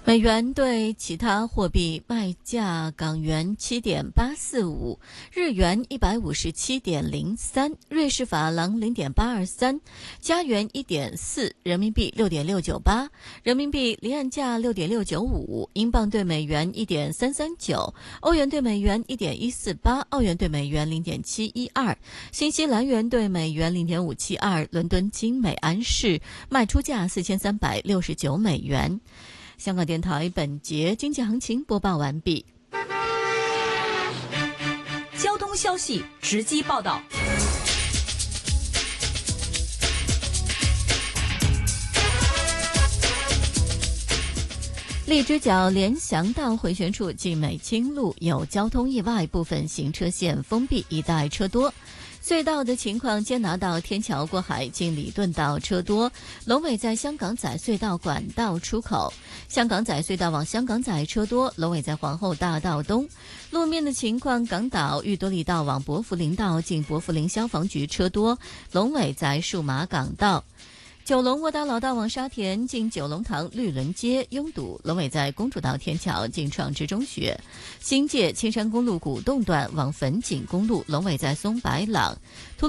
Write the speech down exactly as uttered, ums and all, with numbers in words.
美元对其他货币卖价：港元七点八四五，日元一百五十七点零三，瑞士法郎零点八二三，加元一点四，人民币六点六九八，人民币离岸价六点六九五，英镑对美元一点三三九，欧元对美元一点一四八，澳元对美元零点七一二，新西兰元对美元零点五七二。伦敦金每安士卖出价四千三百六十九美元。香港电台本节经济行情播报完毕。 交通消息直击报道。 荔枝角联翔道回旋处近美清路有交通意外，部分行车线封闭，一带车多。隧道的情况：坚拿道天桥过海近礼顿道车多，龙尾在香港仔隧道管道出口；香港仔隧道往香港仔车多，龙尾在皇后大道东。路面的情况：港岛裕多利道往薄扶林道近薄扶林消防局车多，龙尾在数码港道。九龙沃达老道往沙田近九龙塘绿伦街拥堵，龙尾在公主道天桥近创知中学；新界青山公路古洞段往粉锦公路，龙尾在松白朗。